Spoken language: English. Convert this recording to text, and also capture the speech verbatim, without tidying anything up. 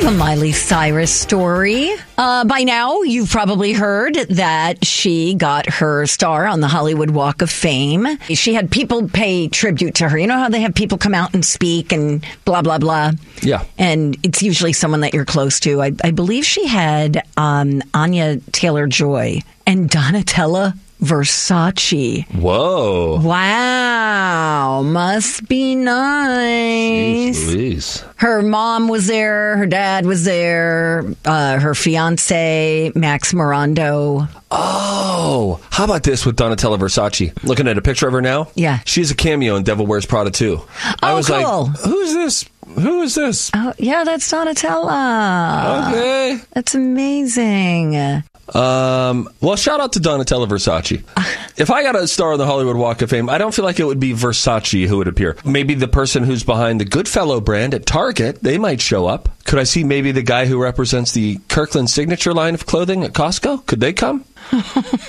have a Miley Cyrus story. Uh, by now, you've probably heard that she got her star on the Hollywood Walk of Fame. She had people pay tribute to her. You know how they have people come out and speak and blah, blah, blah? Yeah. And it's usually someone that you're close to. I, I believe she had um, Anya Taylor-Joy and Donatella Versace. Whoa. Wow. Must be nice. Jeez Louise. Her mom was there. Her dad was there. Uh, her fiance, Max Morando. Oh, how about this with Donatella Versace? Looking at a picture of her now? Yeah. She's a cameo in Devil Wears Prada too. I Oh, was cool. like, who's this? Who is this? Oh, yeah, that's Donatella. Okay. That's amazing. Um, well, shout out to Donatella Versace. If I got a star on the Hollywood Walk of Fame, I don't feel like it would be Versace who would appear. Maybe the person who's behind the Goodfellow brand at Target, they might show up. Could I see maybe the guy who represents the Kirkland Signature line of clothing at Costco? Could they come?